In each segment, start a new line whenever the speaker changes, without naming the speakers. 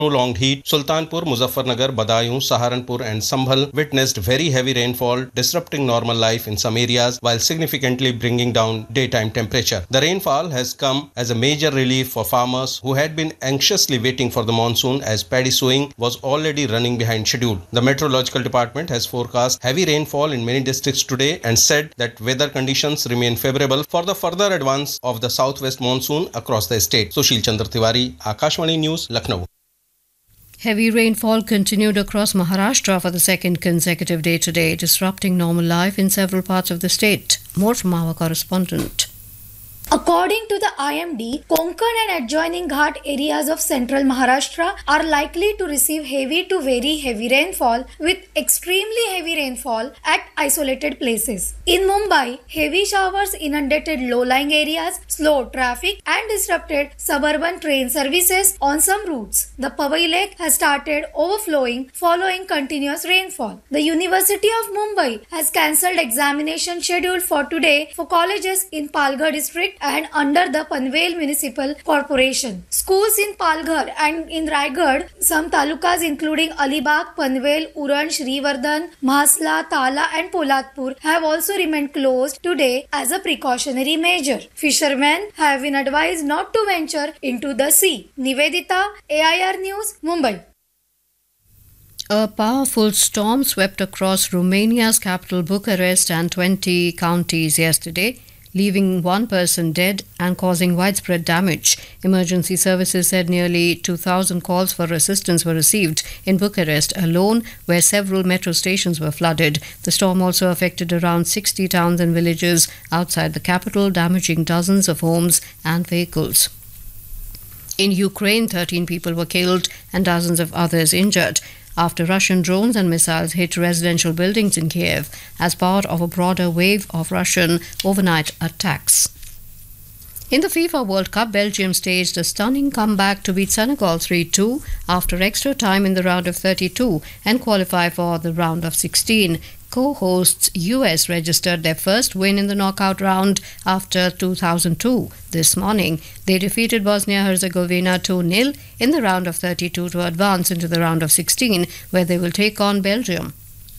Prolonged heat, Sultanpur, Muzaffarnagar, Badaयूं, Saharanpur and Sambhal witnessed very heavy rainfall, disrupting normal life in some areas while significantly bringing down daytime temperature. The rainfall has come as a major relief for farmers who had been anxiously waiting for the monsoon as paddy sowing was already running behind schedule. The Meteorological Department has forecast heavy rainfall in many districts today and said that weather conditions remain favorable for the further advance of the southwest monsoon across the state. Sushil Chandra Tiwari, Akashvani News, Lucknow.
Heavy rainfall continued across Maharashtra for the second consecutive day today, disrupting normal life in several parts of the state. More from our correspondent.
According to the IMD, Konkan and adjoining Ghat areas of central Maharashtra are likely to receive heavy to very heavy rainfall with extremely heavy rainfall at isolated places. In Mumbai, heavy showers inundated low-lying areas, slowed traffic and disrupted suburban train services on some routes. The Powai Lake has started overflowing following continuous rainfall. The University of Mumbai has cancelled examination scheduled for today for colleges in Palghar district and under the Panvel Municipal Corporation. Schools in Palghar and in Raigad, some talukas including Alibag, Panvel, Uran, Shrivardhan, Mahasla, Tala and Polatpur have also remained closed today as a precautionary measure. Fishermen have been advised not to venture into the sea. Nivedita, AIR News, Mumbai.
A powerful storm swept across Romania's capital Bucharest and 20 counties yesterday, leaving one person dead and causing widespread damage. Emergency services said nearly 2,000 calls for assistance were received in Bucharest alone, where several metro stations were flooded. The storm also affected around 60 towns and villages outside the capital, damaging dozens of homes and vehicles. In Ukraine, 13 people were killed and dozens of others injured after Russian drones and missiles hit residential buildings in Kiev as part of a broader wave of Russian overnight attacks. In the FIFA World Cup, Belgium staged a stunning comeback to beat Senegal 3-2 after extra time in the round of 32 and qualify for the round of 16. Co-hosts US registered their first win in the knockout round after 2002. This morning, they defeated Bosnia-Herzegovina 2-0 in the round of 32 to advance into the round of 16, where they will take on Belgium.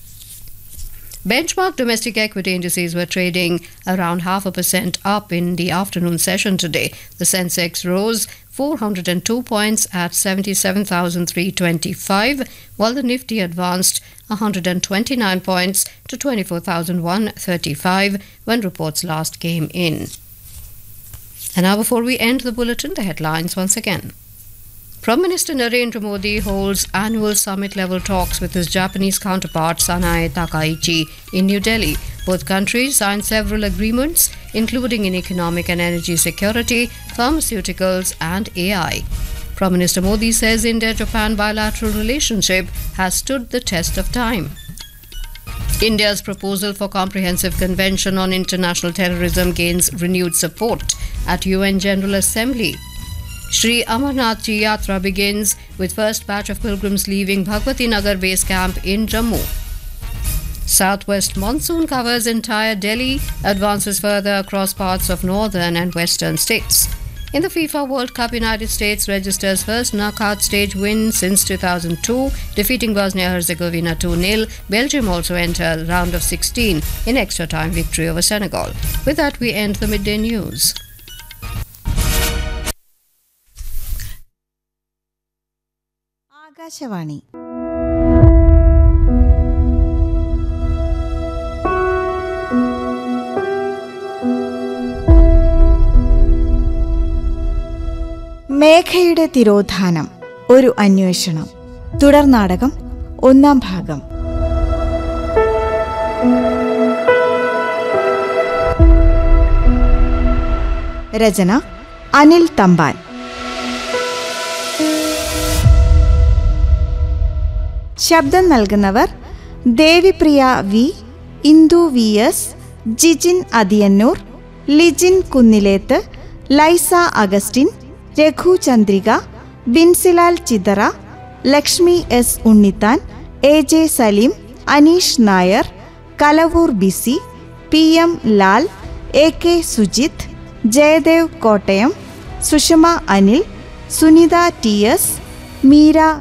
Benchmark domestic equity indices were trading around 0.5% up in the afternoon session today. The Sensex rose 402 points at 77,325, while the Nifty advanced 129 points to 24,135 when reports last came in. And now, before we end the bulletin, the headlines once again. Prime Minister Narendra Modi holds annual summit-level talks with his Japanese counterpart Sanae Takaichi in New Delhi. Both countries signed several agreements, including in economic and energy security, pharmaceuticals and AI. Prime Minister Modi says India-Japan bilateral relationship has stood the test of time. India's proposal for comprehensive convention on international terrorism gains renewed support at UN General Assembly. Shri Amarnath Ji Yatra begins with first batch of pilgrims leaving Bhagwati Nagar base camp in Jammu. Southwest monsoon covers entire Delhi, advances further across parts of northern and western states. In the FIFA World Cup, United States registers first knockout stage win since 2002, defeating Bosnia-Herzegovina 2-0. Belgium also entered round of 16 in extra time victory over Senegal. With that, we end the midday news.
Akashvani മേഘയുടെ തിരോധാനം ഒരു അന്വേഷണം തുടർ നാടകം 1-ാം ഭാഗം. രചന അനിൽ തമ്പാൻ. ശബ്ദം നൽകുന്നവർ Devipriya V, Indu V S, Jijin Athiyannur, Lijin Kunnileth, ലൈസ Augustine, Raghu Chandrika, Binsilal Chithara, Lakshmi S Unnithan, A J Saleem, Aneesh Nair, Kalavoor BC, P M Lal, A K Sujith, Jayadev Kottayam, Sushma Anil, Sunitha T S, Meera